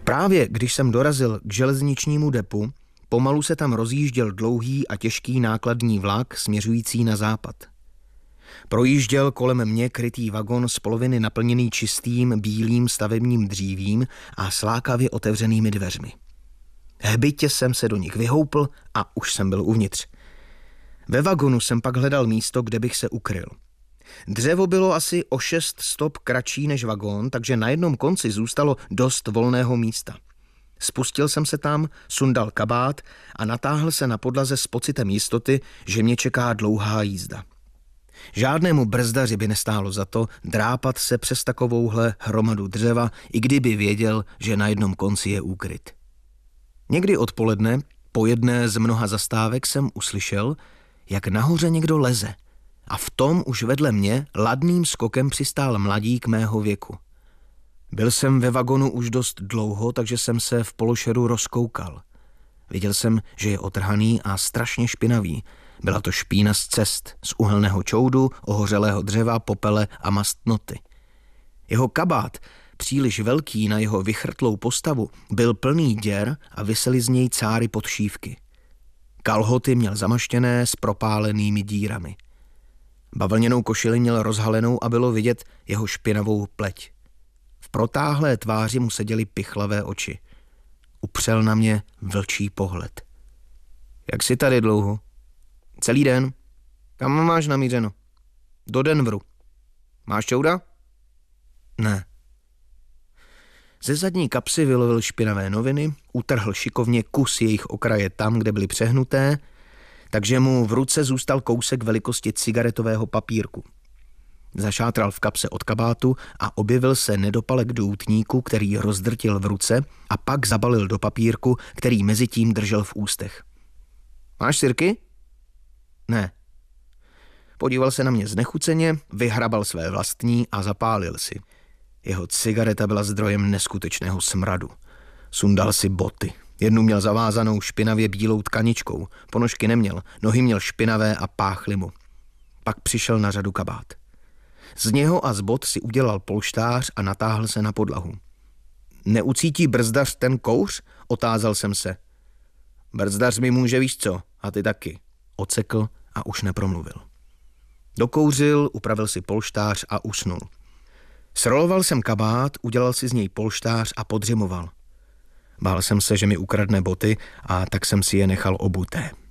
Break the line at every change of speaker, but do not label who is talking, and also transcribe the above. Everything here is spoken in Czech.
Právě když jsem dorazil k železničnímu depu, pomalu se tam rozjížděl dlouhý a těžký nákladní vlak směřující na západ. Projížděl kolem mě krytý vagon z poloviny naplněný čistým bílým stavebním dřívím a slákavě otevřenými dveřmi. Hbitě jsem se do nich vyhoupl a už jsem byl uvnitř. Ve vagonu jsem pak hledal místo, kde bych se ukryl. Dřevo bylo asi o 6 stop kratší než vagón, takže na jednom konci zůstalo dost volného místa. Spustil jsem se tam, sundal kabát a natáhl se na podlaze s pocitem jistoty, že mě čeká dlouhá jízda. Žádnému brzdaři by nestálo za to drápat se přes takovouhle hromadu dřeva, i kdyby věděl, že na jednom konci je úkryt. Někdy odpoledne, po jedné z mnoha zastávek jsem uslyšel, jak nahoře někdo leze. A v tom už vedle mě ladným skokem přistál mladík mého věku. Byl jsem ve vagonu už dost dlouho, takže jsem se v pološeru rozkoukal. Viděl jsem, že je otrhaný a strašně špinavý. Byla to špína z cest, z uhelného čoudu, ohořelého dřeva, popele a mastnoty. Jeho kabát, příliš velký na jeho vychrtlou postavu, byl plný děr a visely z něj cáry podšívky. Kalhoty měl zamaštěné s propálenými dírami. Bavlněnou košili měl rozhalenou a bylo vidět jeho špinavou pleť. V protáhlé tváři mu seděly pichlavé oči. Upřel na mě vlčí pohled. Jak jsi tady dlouho? Celý den. Kam máš namířeno? Do Denveru. Máš čouda? Ne. Ze zadní kapsy vylovil špinavé noviny, utrhl šikovně kus jejich okraje tam, kde byly přehnuté, takže mu v ruce zůstal kousek velikosti cigaretového papírku. Zašátral v kapse od kabátu a objevil se nedopalek doutníku, který rozdrtil v ruce a pak zabalil do papírku, který mezitím držel v ústech. Máš sirky? Ne. Podíval se na mě znechuceně, vyhrabal své vlastní a zapálil si. Jeho cigareta byla zdrojem neskutečného smradu. Sundal si boty. Jednu měl zavázanou špinavě bílou tkaničkou, ponožky neměl, nohy měl špinavé a páchly mu. Pak přišel na řadu kabát. Z něho a z bot si udělal polštář a natáhl se na podlahu. Neucítí brzdař ten kouř? Otázal jsem se. Brzdař mi může, víš co, a ty taky. Ocekl a už nepromluvil. Dokouřil, upravil si polštář a usnul. Sroloval jsem kabát, udělal si z něj polštář a podřimoval. Bál jsem se, že mi ukradne boty, a tak jsem si je nechal obuté.